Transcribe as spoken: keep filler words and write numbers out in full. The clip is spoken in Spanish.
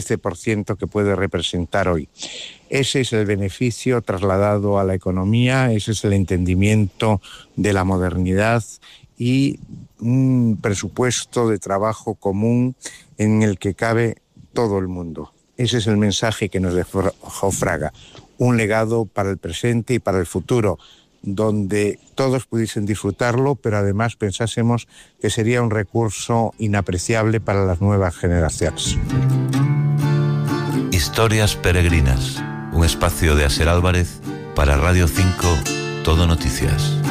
quince por ciento que puede representar hoy. Ese es el beneficio trasladado a la economía, ese es el entendimiento de la modernidad y un presupuesto de trabajo común en el que cabe todo el mundo. Ese es el mensaje que nos dejó Fraga, un legado para el presente y para el futuro, donde todos pudiesen disfrutarlo, pero además pensásemos que sería un recurso inapreciable para las nuevas generaciones. Historias peregrinas, un espacio de Aser Álvarez para Radio cinco, Todo Noticias.